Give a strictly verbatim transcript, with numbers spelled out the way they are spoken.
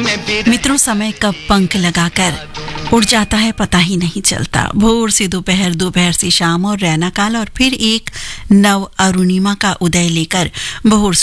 मित्रों, समय कब पंख लगाकर उड़ जाता है पता ही नहीं चलता। भोर से दोपहर, दोपहर से शाम और रैना काल, और फिर एक नव अरुणिमा का उदय लेकर भोर